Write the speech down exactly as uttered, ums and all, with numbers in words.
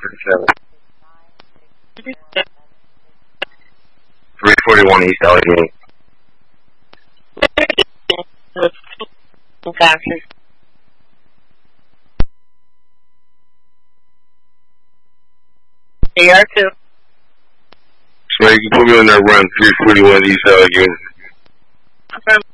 forty-seven. three forty-one East Allegheny. A R two. So you can put me on that run, three forty-one East Allegheny. Okay.